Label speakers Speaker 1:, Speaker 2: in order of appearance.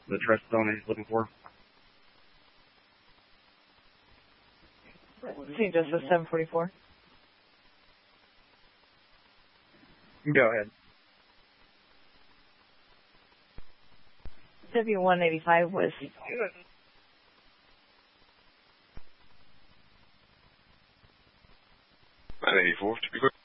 Speaker 1: the trust zone he's looking for.
Speaker 2: St. Joseph 744.
Speaker 1: Go ahead.
Speaker 2: W185 was
Speaker 3: 984, to be quick.